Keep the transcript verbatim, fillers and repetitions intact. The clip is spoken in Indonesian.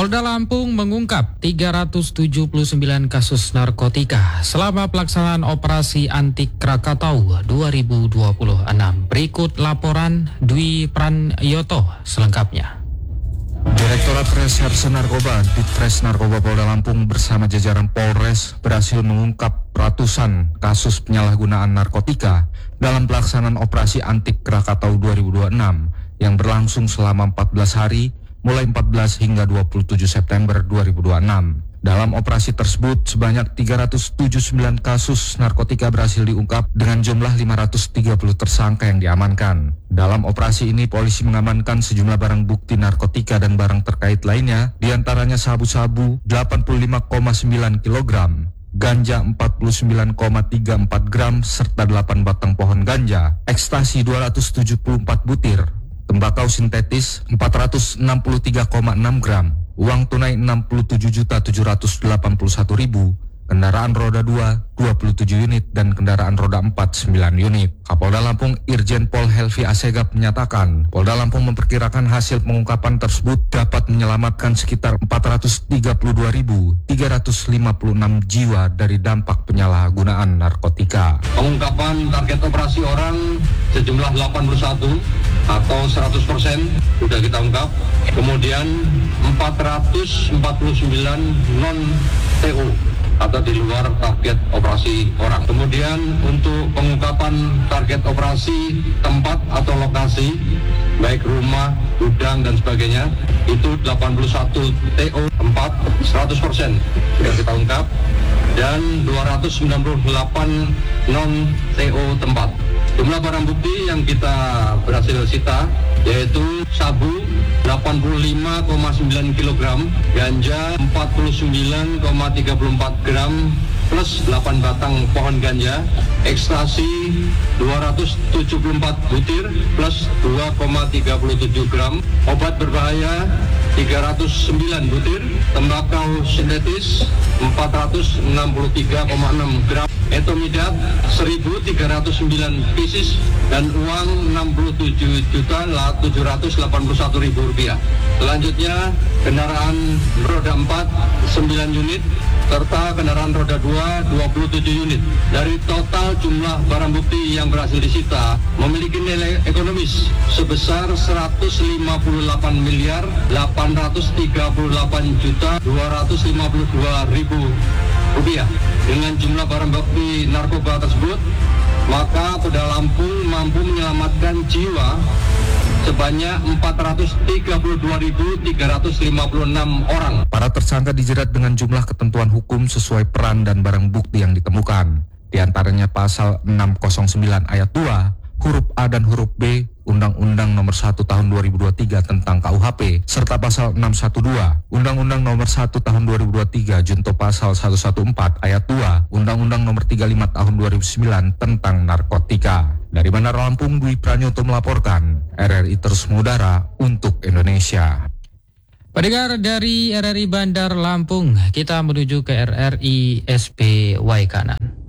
Polda Lampung mengungkap tiga ratus tujuh puluh sembilan kasus narkotika selama pelaksanaan operasi anti Krakatau dua ribu dua puluh enam. Berikut laporan Dwi Pranyoto selengkapnya. Direktorat Reserse Narkoba Ditres Narkoba Polda Lampung bersama jajaran Polres berhasil mengungkap ratusan kasus penyalahgunaan narkotika dalam pelaksanaan operasi anti Krakatau dua ribu dua puluh enam yang berlangsung selama empat belas hari mulai empat belas hingga dua puluh tujuh September dua ribu dua puluh enam. Dalam operasi tersebut, sebanyak tiga ratus tujuh puluh sembilan kasus narkotika berhasil diungkap dengan jumlah lima ratus tiga puluh tersangka yang diamankan. Dalam operasi ini, polisi mengamankan sejumlah barang bukti narkotika dan barang terkait lainnya, diantaranya sabu-sabu delapan puluh lima koma sembilan kilogram, ganja empat puluh sembilan koma tiga empat gram, serta delapan batang pohon ganja, ekstasi dua ratus tujuh puluh empat butir, tembakau sintetis empat ratus enam puluh tiga koma enam gram, uang tunai enam puluh tujuh juta tujuh ratus delapan puluh satu ribu, kendaraan roda dua dua puluh tujuh unit, dan kendaraan roda empat sembilan unit. Kapolda Lampung Irjen Pol Helvi Asegaf menyatakan, Polda Lampung memperkirakan hasil pengungkapan tersebut dapat menyelamatkan sekitar empat ratus tiga puluh dua ribu tiga ratus lima puluh enam jiwa dari dampak penyalahgunaan narkotika. Pengungkapan target operasi orang sejumlah delapan puluh satu atau seratus persen sudah kita ungkap. Kemudian empat ratus empat puluh sembilan non T O atau di luar target operasi orang. Kemudian untuk pengungkapan target operasi tempat atau lokasi, baik rumah, gudang dan sebagainya, itu delapan puluh satu T O tempat, seratus persen sudah kita ungkap, dan dua ratus sembilan puluh delapan non T O tempat. Jumlah barang bukti yang kita berhasil sita yaitu sabu delapan puluh lima koma sembilan kilogram, ganja empat puluh sembilan koma tiga empat gram plus delapan batang pohon ganja, ekstasi dua ratus tujuh puluh empat butir plus dua koma tiga tujuh gram, obat berbahaya tiga ratus sembilan butir, tembakau sintetis empat ratus enam puluh tiga koma enam gram, etomidat seribu tiga ratus sembilan pieces, dan uang enam puluh tujuh juta tujuh ratus delapan puluh satu ribu rupiah. Selanjutnya kendaraan roda empat sembilan unit serta kendaraan roda dua dua puluh tujuh unit. Dari total jumlah barang bukti yang berhasil disita memiliki nilai ekonomis sebesar seratus lima puluh delapan miliar delapan ratus tiga puluh delapan juta dua ratus lima puluh dua ribu rupiah. Dengan jumlah barang bukti narkoba tersebut, maka Polda Lampung mampu menyelamatkan jiwa sebanyak empat ratus tiga puluh dua ribu tiga ratus lima puluh enam orang. Para tersangka dijerat dengan jumlah ketentuan hukum sesuai peran dan barang bukti yang ditemukan. Di antaranya pasal enam nol sembilan ayat dua, huruf A dan huruf B Undang-Undang Nomor satu Tahun dua ribu dua puluh tiga tentang K U H P, serta pasal enam satu dua Undang-Undang Nomor satu Tahun dua ribu dua puluh tiga junto pasal seratus empat belas ayat dua Undang-Undang Nomor tiga puluh lima Tahun dua ribu sembilan tentang narkotika. Dari Bandar Lampung, Dwi Pranyoto melaporkan. R R I terus mengudara untuk Indonesia. Pendengar dari R R I Bandar Lampung, kita menuju ke R R I S P Waikanan.